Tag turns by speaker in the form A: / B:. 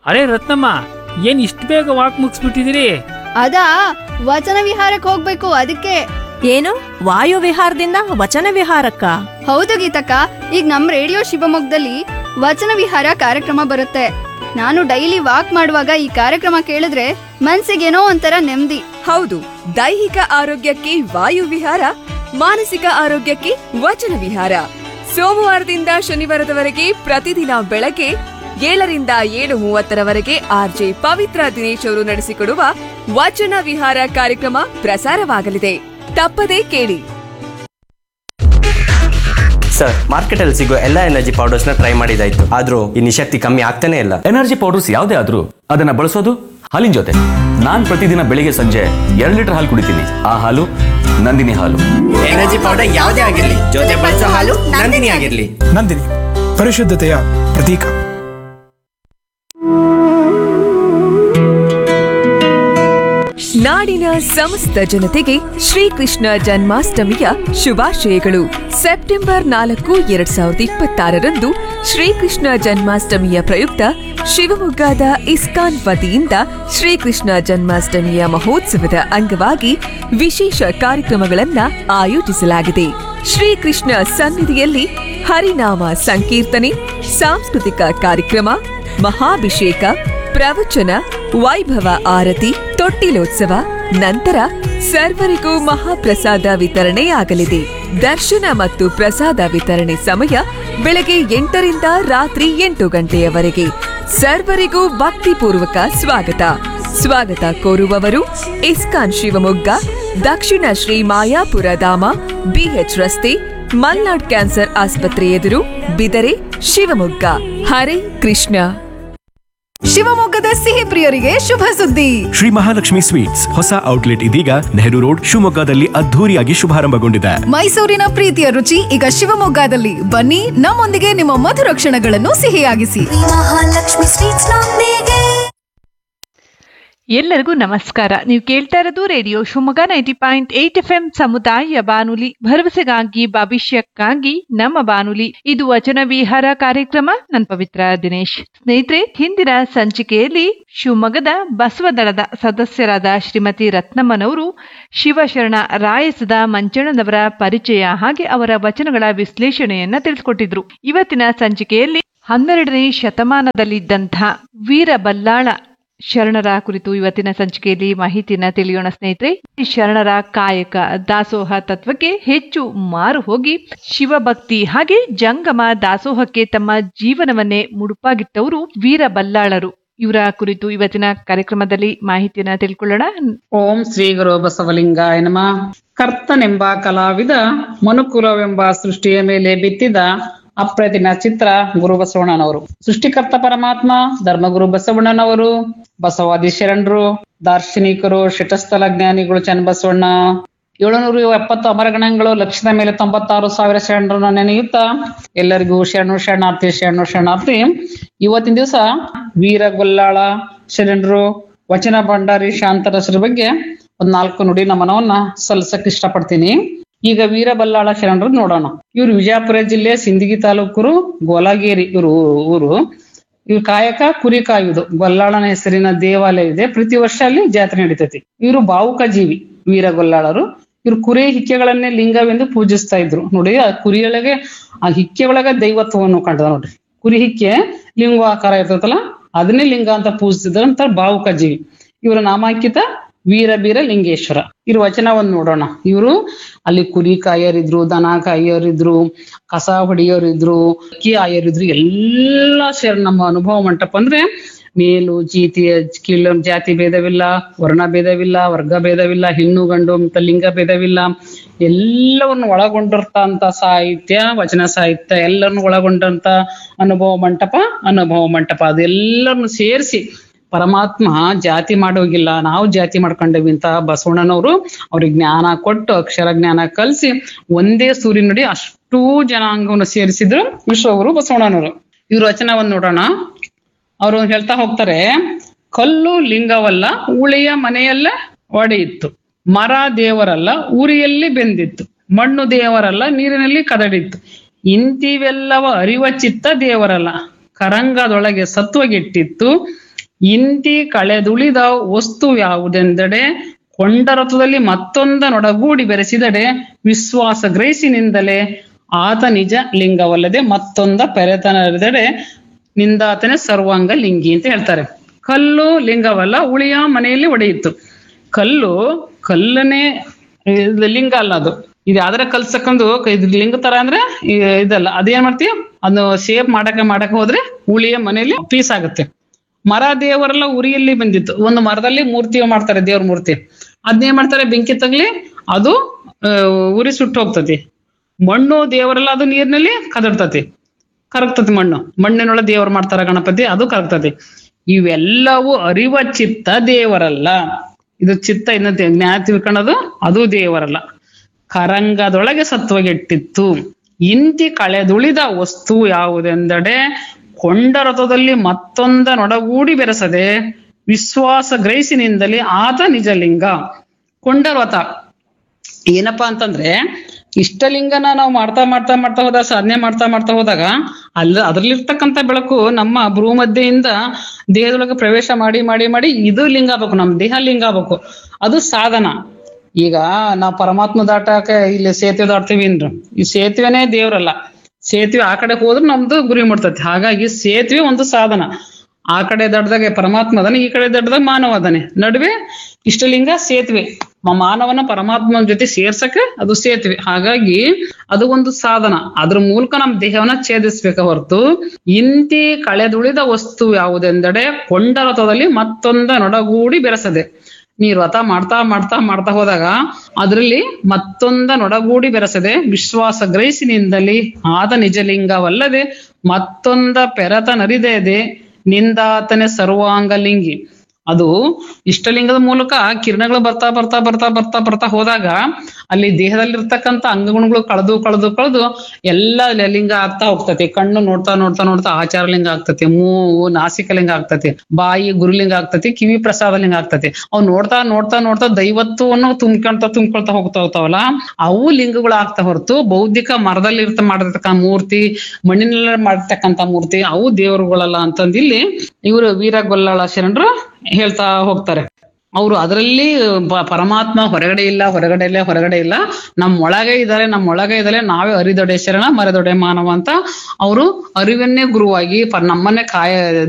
A: ಅರೆ ರತ್ನಮ್ಮ, ಏನ್ ಇಷ್ಟು ಬೇಗ ವಾಕ್ ಮುಗಿಸ್ಬಿಟ್ಟಿದ್ದೀರಿ?
B: ಅದಾ, ವಚನ ವಿಹಾರಕ್ಕೆ ಹೋಗ್ಬೇಕು ಅದಕ್ಕೆ.
C: ಏನು ವಾಯು ವಿಹಾರದಿಂದ ವಚನ ವಿಹಾರಕ್ಕ?
B: ಹೌದು ಗೀತಕ್ಕ, ಈಗ ನಮ್ ರೇಡಿಯೋ ಶಿವಮೊಗ್ಗದಲ್ಲಿ ವಚನ ವಿಹಾರ ಕಾರ್ಯಕ್ರಮ ಬರುತ್ತೆ. ನಾನು ಡೈಲಿ ವಾಕ್ ಮಾಡುವಾಗ ಈ ಕಾರ್ಯಕ್ರಮ ಕೇಳಿದ್ರೆ ಮನ್ಸಿಗೇನೋ ಒಂಥರ ನೆಮ್ಮದಿ.
D: ಹೌದು, ದೈಹಿಕ ಆರೋಗ್ಯಕ್ಕೆ ವಾಯು ವಿಹಾರ, ಮಾನಸಿಕ ಆರೋಗ್ಯಕ್ಕೆ ವಚನ ವಿಹಾರ. ಸೋಮವಾರದಿಂದ ಶನಿವಾರದವರೆಗೆ ಪ್ರತಿದಿನ ಬೆಳಗ್ಗೆ 7ರಿಂದ 7:30 ಆರ್ಜೆ ಪವಿತ್ರ ದಿನೇಶ್ ಅವರು ನಡೆಸಿಕೊಡುವ ವಚನ ವಿಹಾರ ಕಾರ್ಯಕ್ರಮ ಪ್ರಸಾರವಾಗಲಿದೆ. ತಪ್ಪದೇ ಕೇಳಿ.
E: ಸರ್, ಮಾರ್ಕೆಟ್ ಅಲ್ಲಿ ಸಿಗೋ ಎಲ್ಲಾ ಎನರ್ಜಿ ಪೌಡರ್ಸ್ ನ ಟ್ರೈ ಮಾಡಿದಾಯ್ತು, ಆದ್ರೂ ಈ ನಿಶಕ್ತಿ ಕಮ್ಮಿ ಆಗ್ತಾನೆ ಇಲ್ಲ.
F: ಎನರ್ಜಿ ಪೌಡರ್ಸ್ ಯಾವುದೇ ಆದ್ರೂ ಅದನ್ನ ಬಳಸೋದು ಹಾಲಿನ ಜೊತೆ. ನಾನ್ ಪ್ರತಿದಿನ ಬೆಳಿಗ್ಗೆ ಸಂಜೆ 2 ಲೀಟರ್ ಹಾಲು ಕುಡಿತೀನಿ. ಆ ಹಾಲು ನಂದಿನಿ ಹಾಲು.
E: ಎನರ್ಜಿ ಪೌಡರ್ ಯಾವುದೇ ಆಗಿರ್ಲಿ, ಜೊತೆ ಬಳಸೋ ಹಾಲು ನಂದಿನಿ ಆಗಿರ್ಲಿ.
G: ನಂದಿನಿ, ಪರಿಶುದ್ಧತೆಯ ಪ್ರತೀಕ.
D: ನಾಡಿನ ಸಮಸ್ತ ಜನತೆಗೆ ಶ್ರೀಕೃಷ್ಣ ಜನ್ಮಾಷ್ಟಮಿಯ ಶುಭಾಶಯಗಳು. ಸೆಪ್ಟೆಂಬರ್ 4, 2026ರಂದು ಶ್ರೀಕೃಷ್ಣ ಜನ್ಮಾಷ್ಟಮಿಯ ಪ್ರಯುಕ್ತ ಶಿವಮೊಗ್ಗದ ಇಸ್ಕಾನ್ ವತಿಯಿಂದ ಶ್ರೀಕೃಷ್ಣ ಜನ್ಮಾಷ್ಟಮಿಯ ಮಹೋತ್ಸವದ ಅಂಗವಾಗಿ ವಿಶೇಷ ಕಾರ್ಯಕ್ರಮಗಳನ್ನು ಆಯೋಜಿಸಲಾಗಿದೆ. ಶ್ರೀಕೃಷ್ಣ ಸನ್ನಿಧಿಯಲ್ಲಿ ಹರಿನಾಮ ಸಂಕೀರ್ತನೆ, ಸಾಂಸ್ಕೃತಿಕ ಕಾರ್ಯಕ್ರಮ, ಮಹಾಭಿಷೇಕ, ಪ್ರವಚನ, ವೈಭವ ಆರತಿ, ತೊಟ್ಟಿಲೋತ್ಸವ, ನಂತರ ಸರ್ವರಿಗೂ ಮಹಾಪ್ರಸಾದ ವಿತರಣೆಯಾಗಲಿದೆ. ದರ್ಶನ ಮತ್ತು ಪ್ರಸಾದ ವಿತರಣೆ ಸಮಯ ಬೆಳಗ್ಗೆ 8ರಿಂದ ರಾತ್ರಿ 8 ಗಂಟೆಯವರೆಗೆ. ಸರ್ವರಿಗೂ ಭಕ್ತಿಪೂರ್ವಕ ಸ್ವಾಗತ ಕೋರುವವರು ಇಸ್ಕಾನ್ ಶಿವಮೊಗ್ಗ, ದಕ್ಷಿಣ ಶ್ರೀ ಮಾಯಾಪುರ ಧಾಮ, ಬಿಎಚ್ ರಸ್ತೆ, ಮಲ್ನಾಡ್ ಕ್ಯಾನ್ಸರ್ ಆಸ್ಪತ್ರೆ ಎದುರು, ಬಿದರೆ, ಶಿವಮೊಗ್ಗ. ಹರೇ ಕೃಷ್ಣ.
H: ಶಿವಮೊಗ್ಗದ ಸಿಹಿ ಪ್ರಿಯರಿಗೆ ಶುಭ ಸುದ್ದಿ.
I: ಶ್ರೀ ಮಹಾಲಕ್ಷ್ಮಿ ಸ್ವೀಟ್ಸ್ ಹೊಸ ಔಟ್ಲೆಟ್ ಇದೀಗ ನೆಹರು ರೋಡ್ ಶಿವಮೊಗ್ಗದಲ್ಲಿ ಅದ್ಧೂರಿಯಾಗಿ ಶುಭಾರಂಭಗೊಂಡಿದೆ.
H: ಮೈಸೂರಿನ ಪ್ರೀತಿಯ ರುಚಿ ಈಗ ಶಿವಮೊಗ್ಗದಲ್ಲಿ. ಬನ್ನಿ, ನಮ್ಮೊಂದಿಗೆ ನಿಮ್ಮ ಮಧುರ ಕ್ಷಣಗಳನ್ನು ಸಿಹಿಯಾಗಿಸಿ.
J: ಮಹಾಲಕ್ಷ್ಮಿ ಸ್ವೀಟ್ಸ್ ನೊಂದಿಗೆ.
K: ಎಲ್ಲರಿಗೂ ನಮಸ್ಕಾರ. ನೀವು ಕೇಳ್ತಾ ಇರೋದು ರೇಡಿಯೋ ಶಿವಮೊಗ್ಗ 90.8 FM ಸಮುದಾಯ ಬಾನುಲಿ, ಭರವಸೆಗಾಗಿ ಭವಿಷ್ಯಕ್ಕಾಗಿ ನಮ್ಮ ಬಾನುಲಿ. ಇದು ವಚನ ವಿಹಾರ ಕಾರ್ಯಕ್ರಮ. ನನ್ನ ಪವಿತ್ರ ದಿನೇಶ್. ಸ್ನೇಹಿತರೆ, ಹಿಂದಿನ ಸಂಚಿಕೆಯಲ್ಲಿ ಶಿವಮೊಗ್ಗದ ಬಸವದಳದ ಸದಸ್ಯರಾದ ಶ್ರೀಮತಿ ರತ್ನಮ್ಮನವರು ಶಿವಶರಣ ರಾಯಸದ ಮಂಚಣ್ಣನವರ ಪರಿಚಯ ಹಾಗೆ ಅವರ ವಚನಗಳ ವಿಶ್ಲೇಷಣೆಯನ್ನ ತಿಳಿಸಿಕೊಟ್ಟಿದ್ರು. ಇವತ್ತಿನ ಸಂಚಿಕೆಯಲ್ಲಿ 12ನೇ ಶತಮಾನದಲ್ಲಿದ್ದಂತಹ ವೀರ ಬಲ್ಲಾಳ ಶರಣರ ಕುರಿತು ಇವತ್ತಿನ ಸಂಚಿಕೆಯಲ್ಲಿ ಮಾಹಿತಿಯನ್ನ ತಿಳಿಯೋಣ. ಸ್ನೇಹಿತರೆ, ಶರಣರ ಕಾಯಕ ದಾಸೋಹ ತತ್ವಕ್ಕೆ ಹೆಚ್ಚು ಮಾರು ಹೋಗಿ ಶಿವಭಕ್ತಿ ಹಾಗೆ ಜಂಗಮ ದಾಸೋಹಕ್ಕೆ ತಮ್ಮ ಜೀವನವನ್ನೇ ಮುಡುಪಾಗಿಟ್ಟವರು ವೀರ ಬಲ್ಲಾಳರು. ಇವರ ಕುರಿತು ಇವತ್ತಿನ ಕಾರ್ಯಕ್ರಮದಲ್ಲಿ ಮಾಹಿತಿಯನ್ನ ತಿಳ್ಕೊಳ್ಳೋಣ.
L: ಓಂ ಶ್ರೀ ಗುರು ಬಸವಲಿಂಗಾಯ ನಮಃ. ಕರ್ತನೆಂಬ ಕಲಾವಿದ ಮನುಕುಲವೆಂಬ ಸೃಷ್ಟಿಯ ಮೇಲೆ ಬಿತ್ತಿದ ಅಪ್ರತಿಮ ಚಿತ್ರ ಗುರು ಬಸವಣ್ಣನವರು. ಸೃಷ್ಟಿಕರ್ತ ಪರಮಾತ್ಮ ಧರ್ಮಗುರು ಬಸವಣ್ಣನವರು, ಬಸವಾದಿ ಶರಣರು, ದಾರ್ಶನಿಕರು, ಶಟಸ್ಥಲ ಜ್ಞಾನಿಗಳು ಚನ್ನಬಸವಣ್ಣ, 770 ಅಮರಗಣಗಳು, ಲಕ್ಷದ ಮೇಲೆ 96,000 ಶರಣರನ್ನು ನೆನೆಯುತ್ತಾ ಎಲ್ಲರಿಗೂ ಶರಣಾರ್ಥಿ. ಇವತ್ತಿನ ದಿವಸ ವೀರಗೊಲ್ಲಾಳ ಶರಣರು, ವಚನ ಭಂಡಾರಿ ಶಾಂತರಸರ ಬಗ್ಗೆ 4 ನುಡಿ ನಮನವನ್ನ ಸಲ್ಲಿಸಕ್ ಇಷ್ಟಪಡ್ತೀನಿ. ಈಗ ವೀರಬಲ್ಲಾಳ ಶರಣರು ನೋಡೋಣ. ಇವ್ರು ವಿಜಯಪುರ ಜಿಲ್ಲೆ ಸಿಂದಗಿ ತಾಲೂಕರು ಗೋಲಾಗೇರಿ ಇವ್ರು ಊರು. ಇವ್ರ ಕಾಯಕ ಕುರಿ ಕಾಯುವುದು. ಗೊಲ್ಲಾಳನ ಹೆಸರಿನ ದೇವಾಲಯ ಇದೆ, ಪ್ರತಿ ವರ್ಷ ಅಲ್ಲಿ ಜಾತ್ರೆ ನಡೀತೈತಿ. ಇವರು ಭಾವುಕ ಜೀವಿ ವೀರಗೊಲ್ಲಾಳರು. ಇವ್ರು ಕುರಿ ಹಿಕ್ಕೆಗಳನ್ನೇ ಲಿಂಗವೆಂದು ಪೂಜಿಸ್ತಾ ಇದ್ರು. ನೋಡಿ, ಆ ಕುರಿಯೊಳಗೆ ಆ ಹಿಕ್ಕೆ ಒಳಗೆ ದೈವತ್ವವನ್ನು ಕಂಡದ ನೋಡ್ರಿ. ಕುರಿ ಹಿಕ್ಕೆ ಲಿಂಗಾಕಾರ ಇರ್ತೈತಲ್ಲ, ಅದನ್ನೇ ಲಿಂಗ ಅಂತ ಪೂಜಿಸಿದ್ರು ಅಂತ ಭಾವುಕ ಜೀವಿ. ಇವರ ನಾಮಾಂಕಿತ ವೀರಬೀರ ಲಿಂಗೇಶ್ವರ. ಇವ್ರ ವಚನ ಒಂದ್ ನೋಡೋಣ. ಇವರು ಅಲ್ಲಿ ಕುರಿ ಕಾಯೋರಿದ್ರು, ದನ ಕಾಯೋರಿದ್ರು, ಕಸ ಹೊಡಿಯೋರಿದ್ರು, ಅಕ್ಕಿ ಆಯೋರಿದ್ರು, ಎಲ್ಲಾ ಸೇರಿ ನಮ್ಮ ಅನುಭವ ಮಂಟಪ ಅಂದ್ರೆ ಮೇಲು ಕೀಳು ಜಾತಿ ಭೇದವಿಲ್ಲ, ವರ್ಣ ಭೇದವಿಲ್ಲ, ವರ್ಗ ಭೇದವಿಲ್ಲ, ಹೆಣ್ಣು ಗಂಡು ಅಂತ ಲಿಂಗ ಭೇದವಿಲ್ಲ, ಎಲ್ಲವನ್ನು ಒಳಗೊಂಡಿರ್ತಂತ ಸಾಹಿತ್ಯ, ವಚನ ಸಾಹಿತ್ಯ ಎಲ್ಲರನ್ನು ಒಳಗೊಂಡಂತ ಅನುಭವ ಮಂಟಪ ಅದೆಲ್ಲರನ್ನು ಸೇರಿಸಿ ಪರಮಾತ್ಮ ಜಾತಿ ಮಾಡೋಗಿಲ್ಲ, ನಾವು ಜಾತಿ ಮಾಡ್ಕೊಂಡೇವಿ ಅಂತ ಬಸವಣ್ಣನವರು ಅವ್ರಿಗೆ ಜ್ಞಾನ ಕೊಟ್ಟು ಅಕ್ಷರ ಜ್ಞಾನ ಕಲಿಸಿ ಒಂದೇ ಸೂರ್ಯನುಡಿ ಅಷ್ಟೂ ಜನಾಂಗವನ್ನು ಸೇರಿಸಿದ್ರು ವಿಶ್ವಗುರು ಬಸವಣ್ಣನವರು. ಇವ್ರ ವಚನವನ್ನು ನೋಡೋಣ. ಅವರು ಹೇಳ್ತಾ ಹೋಗ್ತಾರೆ, ಕಲ್ಲು ಲಿಂಗವಲ್ಲ ಉಳಿಯ ಮನೆಯಲ್ಲ ಒಡೆಯಿತ್ತು, ಮರ ದೇವರಲ್ಲ ಊರಿಯಲ್ಲಿ ಬೆಂದಿತ್ತು, ಮಣ್ಣು ದೇವರಲ್ಲ ನೀರಿನಲ್ಲಿ ಕದಡಿತ್ತು, ಇಂತಿವೆಲ್ಲವ ಅರಿವ ಚಿತ್ತ ದೇವರಲ್ಲ, ಕರಂಗದೊಳಗೆ ಸತ್ವಗೆಟ್ಟಿತ್ತು, ಇಂತಿ ಕಳೆದುಳಿದ ವಸ್ತು ಯಾವುದೆಂದಡೆ ಕೊಂಡರಥದಲ್ಲಿ ಮತ್ತೊಂದನೊಡಗೂಡಿ ಬೆರೆಸಿದಡೆ ವಿಶ್ವಾಸ ಗ್ರಹಿಸಿನಿಂದಲೇ ಆತ ನಿಜ ಲಿಂಗವಲ್ಲದೆ ಮತ್ತೊಂದ ಪೆರೆತನರಿದಡೆ ನಿಂದಾತನೇ ಸರ್ವಾಂಗ ಲಿಂಗಿ ಅಂತ ಹೇಳ್ತಾರೆ. ಕಲ್ಲು ಲಿಂಗವಲ್ಲ, ಉಳಿಯ ಮನೆಯಲ್ಲಿ ಒಡೆಯಿತು. ಕಲ್ಲನೇ ಲಿಂಗ ಅಲ್ಲ, ಅದು ಇದು ಯಾವ್ದಾರ ಕಲ್ಸಕ್ಕಂದು ಇದು ಲಿಂಗ ತರ ಅಂದ್ರೆ ಇದಲ್ಲ. ಅದೇನ್ ಮಾಡ್ತೀವಿ, ಅದು ಶೇಪ್ ಮಾಡಕ್ಕೆ ಹೋದ್ರೆ ಉಳಿಯ ಮನೆಯಲ್ಲಿ ಪೀಸ್ ಆಗುತ್ತೆ. ಮರ ದೇವರೆಲ್ಲ ಉರಿಯಲ್ಲಿ ಬಂದಿತ್ತು. ಒಂದು ಮರದಲ್ಲಿ ಮೂರ್ತಿ ಮಾಡ್ತಾರೆ, ದೇವ್ರ ಮೂರ್ತಿ. ಅದನ್ನೇನ್ ಮಾಡ್ತಾರೆ, ಬೆಂಕಿ ತಗ್ಲಿ ಅದು ಉರಿ ಸುಟ್ಟು ಹೋಗ್ತತಿ. ಮಣ್ಣು ದೇವರೆಲ್ಲ ಅದು ನೀರಿನಲ್ಲಿ ಕರಗ್ತತಿ. ಮಣ್ಣಿನೊಳಗೆ ದೇವರು ಮಾಡ್ತಾರ ಗಣಪತಿ, ಅದು ಕರಗ್ತತಿ. ಇವೆಲ್ಲವೂ ಅರಿವ ಚಿತ್ತ ದೇವರಲ್ಲ. ಇದು ಚಿತ್ತ ಇನ್ನ ಜ್ಞಾನ ತಿಳ್ಕೊಳ್ಳೋದು ಅದು ದೇವರಲ್ಲ. ಕರಂಗದೊಳಗೆ ಸತ್ವಗೆಟ್ಟಿತ್ತು. ಇಂತಿ ಕಳೆದುಳಿದ ವಸ್ತು ಯಾವುದೆಂದಡೆ ಕೊಂಡರಥದಲ್ಲಿ ಮತ್ತೊಂದನೊಡಗೂಡಿ ಬೆರೆಸದೆ ವಿಶ್ವಾಸ ಗ್ರಹಿಸಿನಿಂದಲೇ ಆತ ನಿಜಲಿಂಗ. ಕೊಂಡರಥ ಏನಪ್ಪಾ ಅಂತಂದ್ರೆ, ಇಷ್ಟಲಿಂಗನ ನಾವು ಮಾಡ್ತಾ ಹೋದಾಗ, ಸಾಧನೆ ಮಾಡ್ತಾ ಹೋದಾಗ ಅದ್ರಲ್ಲಿರ್ತಕ್ಕಂಥ ಬೆಳಕು ನಮ್ಮ ಭ್ರೂಮಧ್ಯೆಯಿಂದ ದೇಹದೊಳಗೆ ಪ್ರವೇಶ ಮಾಡಿ ಇದು ಲಿಂಗ ಆಗ್ಬೇಕು, ನಮ್ ದೇಹ ಲಿಂಗ ಆಗ್ಬೇಕು. ಅದು ಸಾಧನ. ಈಗ ನಾವು ಪರಮಾತ್ಮ ದಾಟಕ್ಕೆ ಇಲ್ಲಿ ಸೇತುವೆ ದಾಟ್ತೀವಿ ಅಂದ್ರೆ ಈ ಸೇತುವೆನೇ ದೇವ್ರಲ್ಲ. ಸೇತುವೆ ಆ ಕಡೆ ಹೋದ್ರೆ ನಮ್ದು ಗುರಿ ಮುಟ್ತತಿ. ಹಾಗಾಗಿ ಸೇತುವೆ ಒಂದು ಸಾಧನ. ಆ ಕಡೆ ದಡ್ದಾಗ ಪರಮಾತ್ಮ ಅದಾನೆ, ಈ ಕಡೆ ದಡ್ದಾಗ ಮಾನವ ಅದಾನೆ. ನಡುವೆ ಇಷ್ಟಲಿಂಗ ಸೇತುವೆ. ಮಾನವನ ಪರಮಾತ್ಮನ ಜೊತೆ ಸೇರ್ಸಕ್ಕೆ ಅದು ಸೇತುವೆ. ಹಾಗಾಗಿ ಅದು ಒಂದು ಸಾಧನ. ಅದ್ರ ಮೂಲಕ ನಮ್ಮ ದೇಹವನ್ನ ಛೇದಿಸ್ಬೇಕ ಹೊರತು ಇಂತಿ ಕಳೆದುಳಿದ ವಸ್ತು ಯಾವುದೆಂದಡೆ ಕೊಂಡರಥದಲ್ಲಿ ಮತ್ತೊಂದನೊಡಗೂಡಿ ಬೆರೆಸದೆ. ನೀರು ವ್ರತ ಮಾಡ್ತಾ ಹೋದಾಗ ಅದರಲ್ಲಿ ಮತ್ತೊಂದನೊಡಗೂಡಿ ಬೆರೆಸದೆ ವಿಶ್ವಾಸ ಗ್ರಹಿಸಿನಿಂದಲೇ ಆದ ನಿಜಲಿಂಗವಲ್ಲದೆ ಮತ್ತೊಂದ ಪೆರತನರಿದೆ ನಿಂದಾತನೇ ಸರ್ವಾಂಗ ಲಿಂಗಿ. ಅದು ಇಷ್ಟಲಿಂಗದ ಮೂಲಕ ಕಿರಣಗಳು ಬರ್ತಾ ಹೋದಾಗ ಅಲ್ಲಿ ದೇಹದಲ್ಲಿರ್ತಕ್ಕಂಥ ಅಂಗಗುಣಗಳು ಕಳೆದು ಎಲ್ಲ ಲಿಂಗ ಆಗ್ತಾ ಹೋಗ್ತತಿ. ಕಣ್ಣು ನೋಡ್ತಾ ಆಚಾರ ಲಿಂಗ ಆಗ್ತತಿ, ಮೂಗು ನಾಸಿಕ ಲಿಂಗ ಆಗ್ತತಿ, ಬಾಯಿ ಗುರುಲಿಂಗ ಆಗ್ತತಿ, ಕಿವಿ ಪ್ರಸಾದ ಲಿಂಗ ಆಗ್ತತಿ. ಅವು ನೋಡ್ತಾ ದೈವತ್ವವನ್ನು ತುಂಬ್ಕೊಳ್ತಾ ಹೋಗ್ತಾವಲ್ಲ, ಅವು ಲಿಂಗಗಳು ಆಗ್ತಾ ಹೊರತು ಬೌದ್ಧಿಕ ಮರದಲ್ಲಿ ಮಾಡಿರ್ತಕ್ಕಂಥ ಮೂರ್ತಿ, ಮಣ್ಣಿನಲ್ಲಿ ಮಾಡಿರ್ತಕ್ಕಂಥ ಮೂರ್ತಿ ಅವು ದೇವರುಗಳಲ್ಲ ಅಂತಂದು ಇಲ್ಲಿ ಇವರು ವೀರಗೊಲ್ಲಳ ಶರಣರು ಹೇಳ್ತಾ ಹೋಗ್ತಾರೆ. ಅವರು ಅದರಲ್ಲಿ ಪರಮಾತ್ಮ ಹೊರಗಡೆ ಇಲ್ಲ, ನಮ್ಮೊಳಗೆ ಇದ್ದಾರೆ, ನಾವೇ ಅರಿದೊಡೆ ಶರಣ ಮರೆದೊಡೆ ಮಾನವ ಅಂತ ಅವರು ಅರಿವನ್ನೇ ಗುರುವಾಗಿ ನಮ್ಮನ್ನೇ